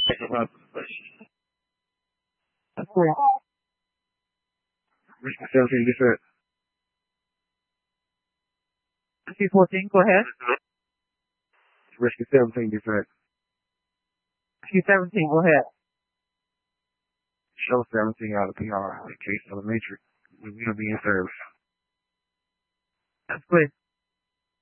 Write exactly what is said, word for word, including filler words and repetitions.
That's correct. Whiskey seventeen, get set. Whiskey fourteen, go ahead. Whiskey seventeen, get set. Whiskey seventeen, go ahead. Show seventeen out of P R. Case Elementary. We're going to be in service. That's clear.